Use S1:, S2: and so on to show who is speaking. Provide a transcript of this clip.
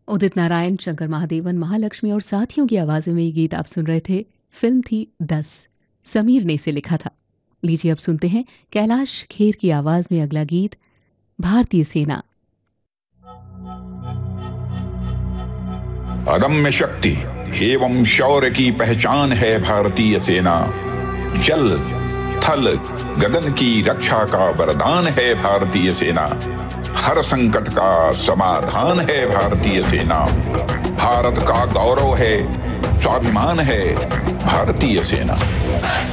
S1: उदित नारायण, शंकर महादेवन, महालक्ष्मी और साथियों की आवाज़ों में ये गीत आप सुन रहे थे। फिल्म थी 10। समीर ने इसे लिखा था। लीजिए अब सुनते हैं कैलाश खेर की आवाज़ में अगला गीत, भारतीय सेना।
S2: अदम्य शक्ति एवं शौर्य की पहचान है भारतीय सेना। जल थल गगन की रक्षा का वरदान है भारतीय सेना। हर संकट का समाधान है भारतीय सेना। भारत का गौरव है, स्वाभिमान है भारतीय सेना।